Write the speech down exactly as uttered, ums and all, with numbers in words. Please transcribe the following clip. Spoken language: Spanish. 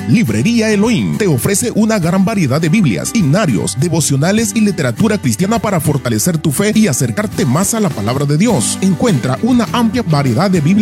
Librería Elohim te ofrece una gran variedad de Biblias, himnarios, devocionales y literatura cristiana para fortalecer tu fe y acercarte más a la palabra de Dios. Encuentra una amplia variedad de Biblias